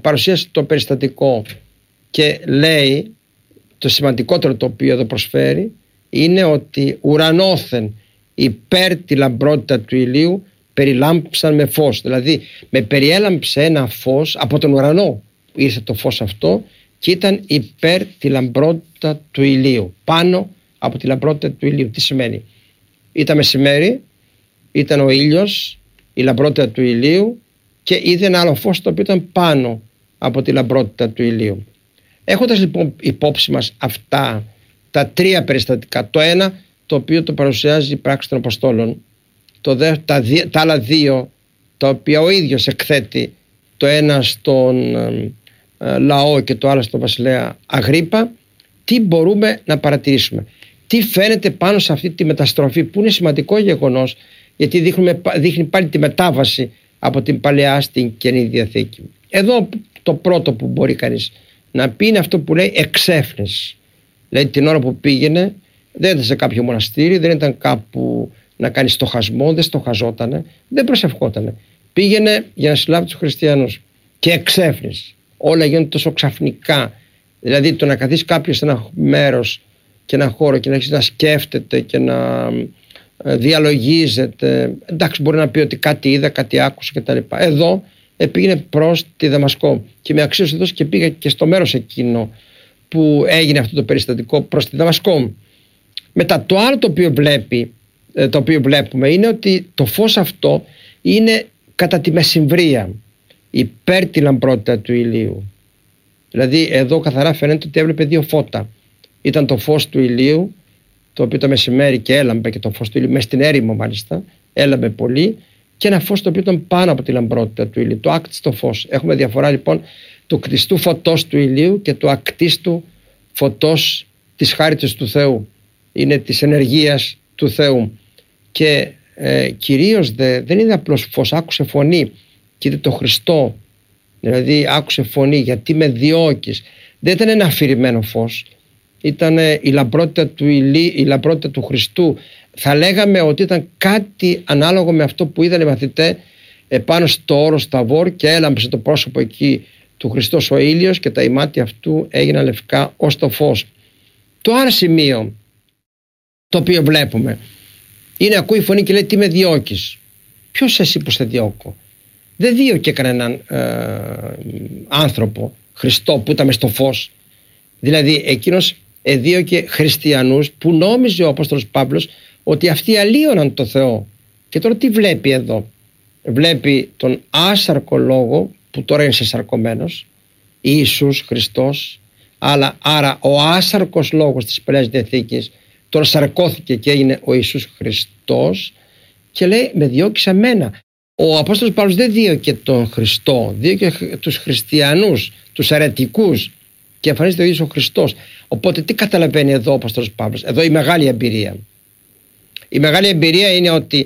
παρουσίασε το περιστατικό και λέει το σημαντικότερο το οποίο εδώ προσφέρει είναι ότι ουρανόθεν υπέρ τη λαμπρότητα του ηλίου περιλάμψαν με φως. Δηλαδή με περιέλαμψε ένα φως από τον ουρανό, ήρθε το φως αυτό και ήταν υπέρ τη λαμπρότητα του ηλίου, πάνω από τη λαμπρότητα του ηλίου. Τι σημαίνει? Ήταν μεσημέρι, ήταν ο ήλιος, η λαμπρότητα του ηλίου και είδε ένα άλλο φως το οποίο ήταν πάνω από τη λαμπρότητα του ηλίου. Έχοντας λοιπόν υπόψη μας αυτά τα τρία περιστατικά, το ένα το οποίο το παρουσιάζει η πράξη των Αποστόλων, τα άλλα δύο τα οποία ο ίδιος εκθέτει, το ένα στον λαό και το άλλο στον βασιλέα Αγρίππα, τι μπορούμε να παρατηρήσουμε? Τι φαίνεται πάνω σε αυτή τη μεταστροφή που είναι σημαντικό γεγονός, γιατί δείχνει πάλι τη μετάβαση από την Παλαιά στην Καινή Διαθήκη. Εδώ το πρώτο που μπορεί κανείς να πει είναι αυτό που λέει εξέφνης. Δηλαδή την ώρα που πήγαινε δεν ήταν σε κάποιο μοναστήρι, δεν ήταν κάπου να κάνει στοχασμό, δεν στοχαζότανε, δεν προσευχότανε. Πήγαινε για να συλλάβει τους χριστιανούς και εξέφνης. Όλα γίνονται τόσο ξαφνικά. Δηλαδή το να καθίσει κάποιος σε ένα μέρος και ένα χώρο και να αρχίσει να σκέφτεται και να διαλογίζεται, εντάξει, μπορεί να πει ότι κάτι είδα, κάτι άκουσε κτλ. Εδώ πήγαινε προς τη Δαμασκό και με αξίωσε εδώ και πήγα και στο μέρος εκείνο που έγινε αυτό το περιστατικό, προς τη Δαμασκό. Μετά το άλλο το οποίο βλέπουμε είναι ότι το φως αυτό είναι κατά τη μεσημβρία, υπέρ τη λαμπρότητα του ηλίου. Δηλαδή εδώ καθαρά φαίνεται ότι έβλεπε δύο φώτα. Ήταν το φως του ηλίου, το οποίο το μεσημέρι και έλαμπε, και το φως του ηλίου μέσα στην έρημο μάλιστα έλαμπε πολύ, και ένα φως το οποίο ήταν πάνω από τη λαμπρότητα του ηλίου, το άκτιστο φως. Έχουμε διαφορά λοιπόν του κτιστού φωτός του ηλίου και του ακτίστου φωτός της χάριτος του Θεού. Είναι της ενεργείας του Θεού. Και κυρίως δεν είναι απλώς φως, άκουσε φωνή και είδε το Χριστό. Δηλαδή άκουσε φωνή, γιατί με διώκεις. Δεν ήταν ένα αφηρημένο φως, ήταν η λαμπρότητα του ηλίου, η λαμπρότητα του Χριστού. Θα λέγαμε ότι ήταν κάτι ανάλογο με αυτό που είδαν οι μαθητές επάνω στο όρος Ταβόρ και έλαμψε το πρόσωπο εκεί του Χριστός ο ήλιος και τα ημάτια αυτού έγιναν λευκά ως το φως. Το άλλο σημείο το οποίο βλέπουμε είναι, ακούει φωνή και λέει, τι με διώκεις? Ποιος εσύ που σε διώκω? Δεν δίωκε κανέναν άνθρωπο, Χριστό, που ήταν μες στο φως. Δηλαδή εκείνος δίωκε χριστιανούς που νόμιζε ο Απόστολος Παύλος ότι αυτοί αλλίωναν το Θεό. Και τώρα τι βλέπει εδώ? Βλέπει τον άσαρκο λόγο που τώρα είναι σεσαρκωμένος, Ιησούς Χριστός, άρα ο άσαρκος λόγος της Παλαιάς Διαθήκης τώρα σαρκώθηκε και έγινε ο Ιησούς Χριστός και λέει, με διώκεις εμένα. Ο Απόστολος Παύλος δεν δίωκε τον Χριστό, δίωκε τους χριστιανούς, τους αιρετικούς, και εμφανίζεται ο ίδιος ο Χριστός. Οπότε τι καταλαβαίνει εδώ ο Απόστολος Παύλος? Εδώ η μεγάλη εμπειρία. Η μεγάλη εμπειρία είναι ότι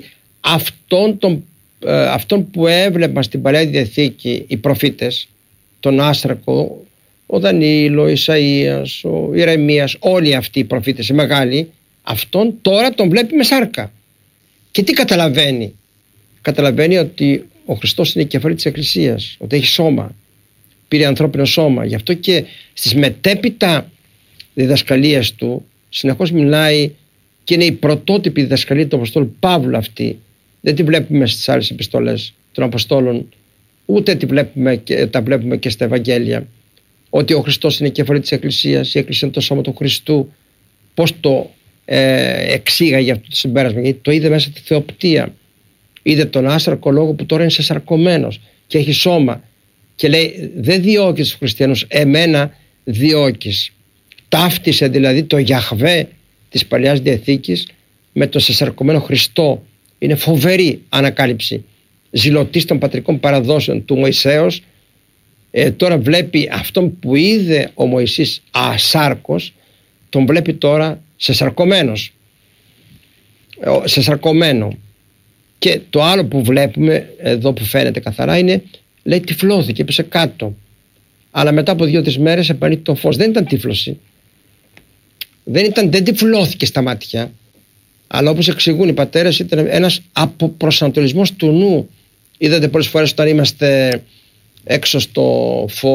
αυτόν που έβλεπαν στην Παλαιά Διαθήκη οι προφήτες, τον άσαρκο, ο Δανίλο, ο Ισαΐας, ο Ιερεμίας, όλοι αυτοί οι προφήτες οι μεγάλοι, αυτόν τώρα τον βλέπει με σάρκα. Και τι καταλαβαίνει? Καταλαβαίνει ότι ο Χριστός είναι η κεφαλή της Εκκλησίας, ότι έχει σώμα, πήρε ανθρώπινο σώμα. Γι' αυτό και στις μετέπειτα διδασκαλίες του συνεχώς μιλάει και είναι η πρωτότυπη διδασκαλία του Αποστόλου Παύλου αυτή. Δεν τη βλέπουμε στις άλλες επιστολές των Αποστόλων, ούτε τα βλέπουμε και στα Ευαγγέλια, ότι ο Χριστός είναι η κεφαλή της Εκκλησίας, η Εκκλησία είναι το σώμα του Χριστού. Πώς το εξήγαγε αυτό το συμπέρασμα? Γιατί το είδε μέσα στη θεοπτία. Είδε τον άσαρκο λόγο που τώρα είναι σεσαρκωμένος και έχει σώμα και λέει, δεν διώκεις τους χριστιανούς, εμένα διώκεις. Ταύτισε δηλαδή το Γιαχβέ της Παλαιάς Διαθήκης με τον σεσαρκωμένο Χριστό. Είναι φοβερή ανακάλυψη. Ζηλωτής των πατρικών παραδόσεων του Μωυσέως, τώρα βλέπει αυτόν που είδε ο Μωυσής ασάρκος, τον βλέπει τώρα σεσαρκωμένο. Και το άλλο που βλέπουμε εδώ που φαίνεται καθαρά είναι, λέει, τυφλώθηκε, έπεσε κάτω. Αλλά μετά από 2-3 μέρες επανήλθε το φως. Δεν ήταν τύφλωση. Δεν τυφλώθηκε στα μάτια. Αλλά όπως εξηγούν οι πατέρες, ήταν ένας αποπροσανατολισμός του νου. Είδατε πολλές φορές όταν είμαστε έξω στο φως